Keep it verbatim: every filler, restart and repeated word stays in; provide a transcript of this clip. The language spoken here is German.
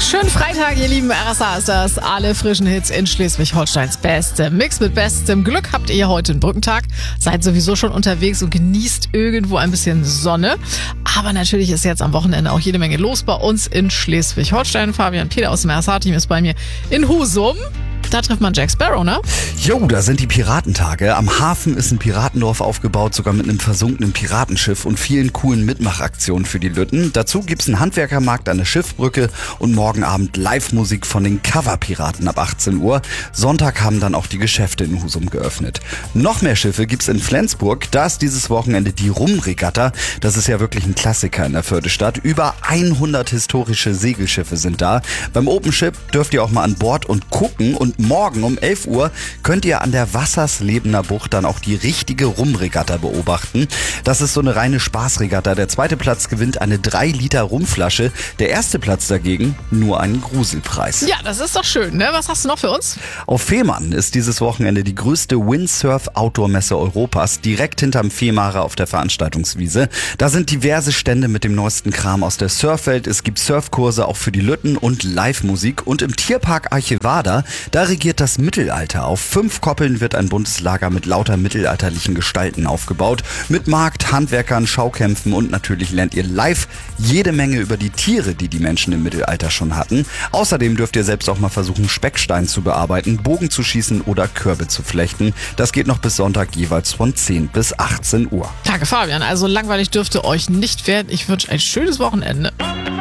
Schönen Freitag, ihr lieben R S A ist das. Alle frischen Hits in Schleswig-Holsteins beste Mix mit bestem Glück. Habt ihr heute einen Brückentag, seid sowieso schon unterwegs und genießt irgendwo ein bisschen Sonne. Aber natürlich ist jetzt am Wochenende auch jede Menge los bei uns in Schleswig-Holstein. Fabian Peter aus dem R S A-Team ist bei mir in Husum. Da trifft man Jack Sparrow, ne? Jo, da sind die Piratentage. Am Hafen ist ein Piratendorf aufgebaut, sogar mit einem versunkenen Piratenschiff und vielen coolen Mitmachaktionen für die Lütten. Dazu gibt's einen Handwerkermarkt an der Schiffbrücke und morgen Abend Live-Musik von den Cover-Piraten ab achtzehn Uhr. Sonntag haben dann auch die Geschäfte in Husum geöffnet. Noch mehr Schiffe gibt's in Flensburg. Da ist dieses Wochenende die Rum-Regatta. Das ist ja wirklich ein Klassiker in der Fördestadt. Über hundert historische Segelschiffe sind da. Beim Open Ship dürft ihr auch mal an Bord und gucken. Und morgen um elf Uhr könnt ihr an der Wasserslebener Bucht dann auch die richtige Rumregatta beobachten. Das ist so eine reine Spaßregatta. Der zweite Platz gewinnt eine drei Liter Rumflasche. Der erste Platz dagegen nur einen Gruselpreis. Ja, das ist doch schön, ne? Was hast du noch für uns? Auf Fehmarn ist dieses Wochenende die größte Windsurf-Outdoor-Messe Europas, direkt hinterm Fehmarn auf der Veranstaltungswiese. Da sind diverse Stände mit dem neuesten Kram aus der Surfwelt. Es gibt Surfkurse auch für die Lütten und Live-Musik. Und im Tierpark Archivada, da regiert das Mittelalter. Auf fünf Koppeln wird ein buntes Lager mit lauter mittelalterlichen Gestalten aufgebaut. Mit Markt, Handwerkern, Schaukämpfen und natürlich lernt ihr live jede Menge über die Tiere, die die Menschen im Mittelalter schon hatten. Außerdem dürft ihr selbst auch mal versuchen, Speckstein zu bearbeiten, Bogen zu schießen oder Körbe zu flechten. Das geht noch bis Sonntag jeweils von zehn bis achtzehn Uhr. Danke, Fabian. Also langweilig dürfte euch nicht werden. Ich wünsche ein schönes Wochenende.